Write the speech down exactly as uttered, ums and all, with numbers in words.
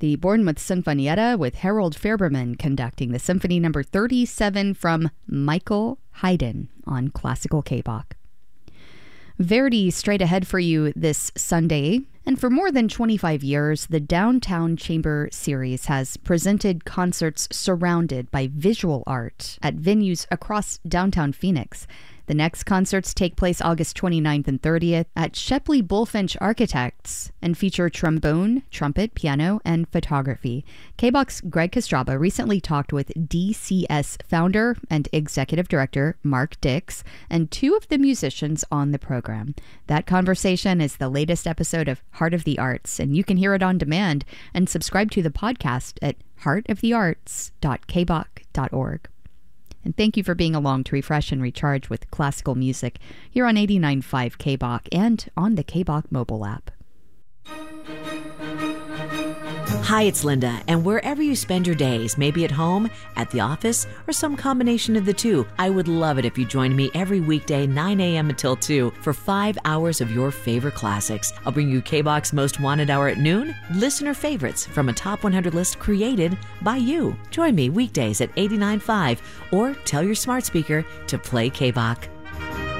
the Bournemouth Sinfonietta with Harold Fairberman conducting the Symphony Number thirty-seven from Michael Haydn on Classical K-Bach. Verdi straight ahead for you this Sunday. And for more than twenty-five years, the Downtown Chamber Series has presented concerts surrounded by visual art at venues across downtown Phoenix. The next concerts take place August twenty-ninth and thirtieth at Shepley Bulfinch Architects and feature trombone, trumpet, piano, and photography. K-Bach's Greg Kostraba recently talked with D C S founder and executive director Mark Dix and two of the musicians on the program. That conversation is the latest episode of Heart of the Arts, and you can hear it on demand and subscribe to the podcast at heart of the arts dot k bach dot org. And thank you for being along to refresh and recharge with classical music here on eighty-nine point five K-Bach and on the K-Bach mobile app. Hi, it's Linda, and wherever you spend your days, maybe at home, at the office, or some combination of the two, I would love it if you joined me every weekday, nine a.m. until two, for five hours of your favorite classics. I'll bring you K-Bach's Most Wanted Hour at noon, listener favorites from a top one hundred list created by you. Join me weekdays at eighty-nine point five, or tell your smart speaker to play K-Bach.